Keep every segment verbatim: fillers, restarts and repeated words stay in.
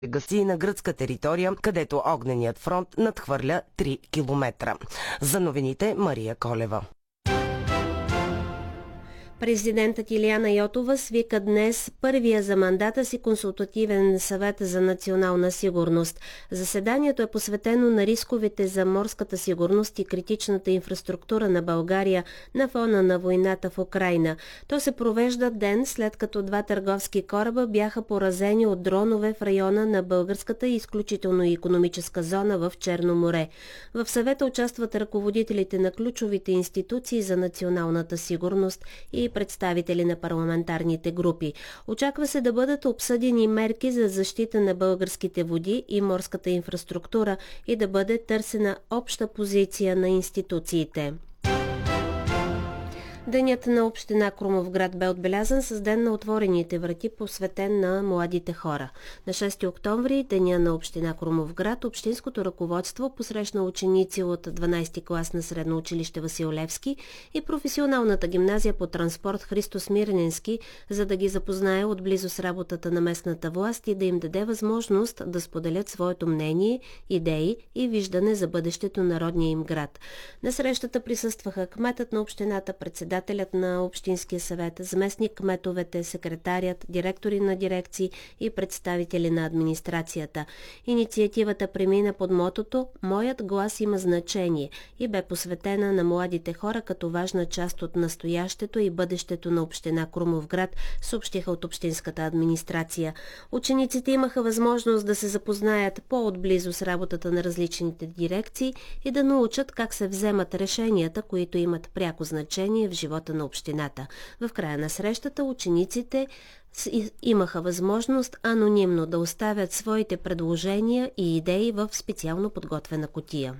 гаси на гръцка територия, където огненият фронт надхвърля три километра. За новините Мария Колева. Президентът Илияна Йотова свика днес първия за мандата си консултативен съвет за национална сигурност. Заседанието е посветено на рисковете за морската сигурност и критичната инфраструктура на България на фона на войната в Украйна. То се провежда ден след като два търговски кораба бяха поразени от дронове в района на българската изключително икономическа зона в Черно море. В съвета участват ръководителите на ключовите институции за националната сигурност и представители на парламентарните групи. Очаква се да бъдат обсъдени мерки за защита на българските води и морската инфраструктура и да бъде търсена обща позиция на институциите. Денят на община Крумовград бе отбелязан с Ден на отворените врати, посветен на младите хора. На шести октомври, Деня на община Крумовград, общинското ръководство посрещна ученици от дванадесети клас на Средно училище Васил Левски и професионалната гимназия по транспорт Христо Смирненски, за да ги запознае отблизо с работата на местната власт и да им даде възможност да споделят своето мнение, идеи и виждане за бъдещето на родния им град. На срещата присъстваха кметът на общината, председателят председателят на Общинския съвет, заместник кметовете, секретарят, директори на дирекции и представители на администрацията. Инициативата премина под мотото «Моят глас има значение» и бе посветена на младите хора като важна част от настоящето и бъдещето на община Крумовград, съобщиха от Общинската администрация. Учениците имаха възможност да се запознаят по-отблизо с работата на различните дирекции и да научат как се вземат решенията, които имат пряко значение в живота на общината. В края на срещата учениците имаха възможност анонимно да оставят своите предложения и идеи в специално подготвена кутия.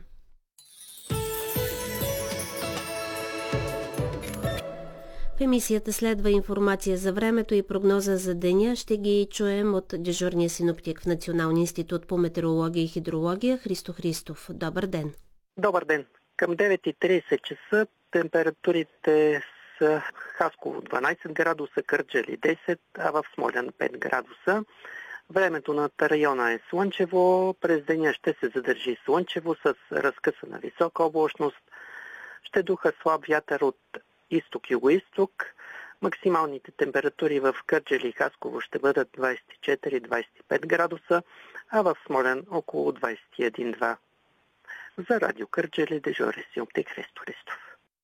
В емисията следва информация за времето и прогноза за деня. Ще ги чуем от дежурния синоптик в Националния институт по метеорология и хидрология Христо Христов. Добър ден! Добър ден! Към девет и тридесет часа температурите са Хасково дванадесет градуса, Кърджали десет, а в Смолян пет градуса. Времето над района е слънчево, през деня ще се задържи слънчево с разкъсана висока облачност. Ще духа слаб вятър от изток-югоизток. Максималните температури в Кърджали и Хасково ще бъдат двадесет и четири до двадесет и пет градуса, а в Смолян около двадесет и един до два. За радио Кърджали дежурен синоптик Христо Христов.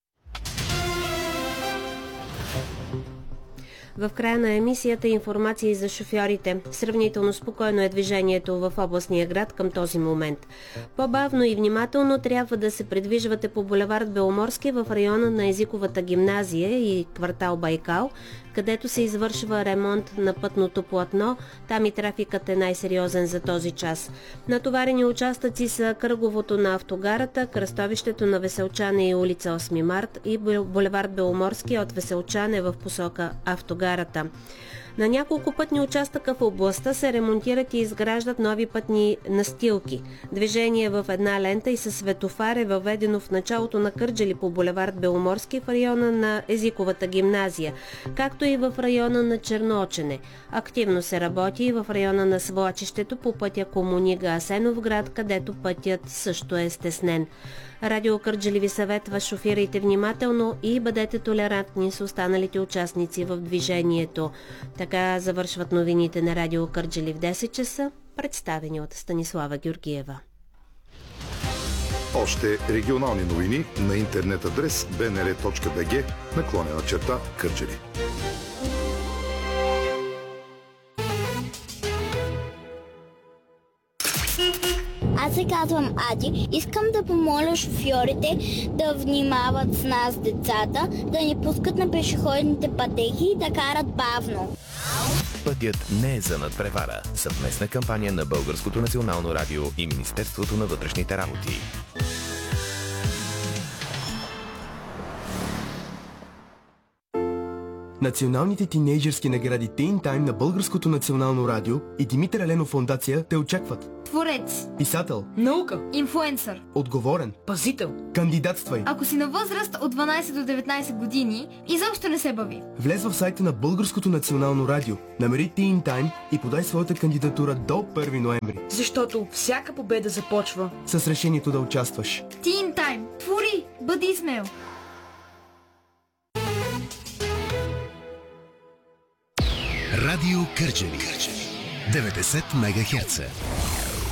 В края на емисията информация и за шофьорите. Сравнително спокойно е движението в областния град към този момент. По-бавно и внимателно трябва да се придвижвате по булевард Беломорски в района на езиковата гимназия и квартал Байкал, където се извършва ремонт на пътното платно. Там и трафикът е най-сериозен за този час. Натоварени участъци са кръговото на автогарата, кръстовището на Веселчане и улица осми март и булевард Беломорски от Веселчане в посока автогарата. На няколко пътни участъка в областта се ремонтират и изграждат нови пътни настилки. Движение в една лента и със светофар е въведено в началото на Кърджали по булевард Беломорски в района на езиковата гимназия, както и в района на Черноочене. Активно се работи и в района на свлачището по пътя Комунига-Асеновград, където пътят също е стеснен. Радио Кърджали ви съветва: шофирайте внимателно и бъдете толерантни с останалите участници в движението. Така завършват новините на Радио Кърджали в десет часа, представени от Станислава Георгиева. Още регионални новини на интернет адрес би ен ел точка би джи наклонена черта Кърджали. Аз се казвам Ади. Искам да помоля шофьорите да внимават с нас децата, да ни пускат на пешеходните пътеки и да карат бавно. Пътят не е за надпревара. Съвместна кампания на Българското национално радио и Министерството на вътрешните работи. Националните тинейджърски награди Teen Time на Българското национално радио и Димитър Еленов фондация те очакват. Творец, Писател, наука, инфлуенсър, отговорен, пазител. кандидатствай. Ако си на възраст от дванайсет до деветнайсет години, изобщо не се бави. Влез в сайта на Българското национално радио, намери Teen Time и подай своята кандидатура до първи ноември. Защото всяка победа започва с решението да участваш. Teen Time. Твори, бъди смел. Радио Кърджали деветдесет мегахерца.